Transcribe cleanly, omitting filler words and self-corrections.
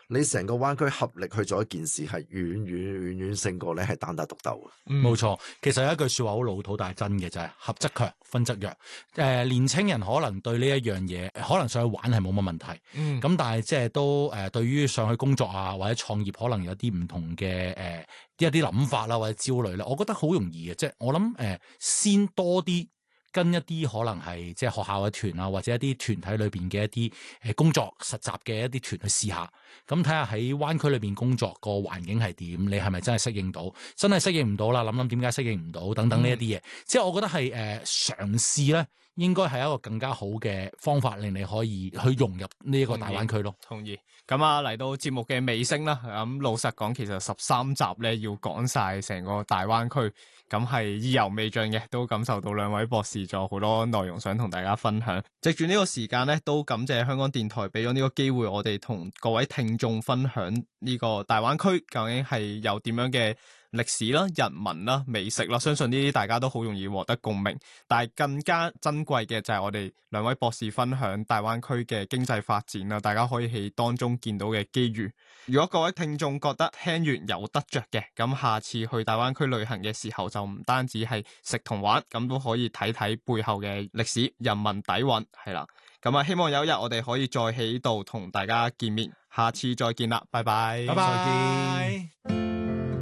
你成個灣區合力去做一件事，係遠勝過你係單打獨鬥嘅。 冇錯，其實有一句說話好老土，但係真嘅就係合則強，分則弱。年青人可能對呢一樣嘢，可能上去玩係冇乜問題。咁但係即係都對於上去工作啊或者創業，可能有啲唔同嘅一啲諗法啦或者焦慮啦，我覺得好容易嘅，即係我諗先多啲跟一啲可能係即係學校嘅團啊，或者一啲團體裏邊嘅一啲工作實習嘅一啲團去試下，咁睇下喺灣區裏邊工作個環境係點，你係咪真係適應到？真係適應唔到啦，諗諗點解適應唔到等等呢一啲嘢，即係我覺得係嘗試咧，應該係一個更加好嘅方法，令你可以去融入呢一個大灣區咯。 同意。咁啊，嚟到節目嘅尾聲啦，咁老實講，其實13集咧要講晒成個大灣區，咁係意猶未盡嘅，都感受到兩位博士仲有好多內容想同大家分享。藉住呢個時間咧，都感謝香港電台俾咗呢個機會，我哋同各位聽眾分享呢個大灣區究竟係有點樣嘅歷史啦、人文啦、美食啦，相信呢啲大家都好容易獲得共鳴。但係更加珍貴嘅就係我哋兩位博士分享大灣區嘅經濟發展啦，大家可以喺當中見到嘅機遇。如果各位聽眾覺得聽完有得着嘅，咁下次去大灣區旅行嘅時候就唔單止係食同玩，咁都可以睇睇背後嘅歷史、人文底蘊，係啦。咁啊，希望有一日我哋可以再喺度同大家見面，下次再見啦，拜拜， 拜拜。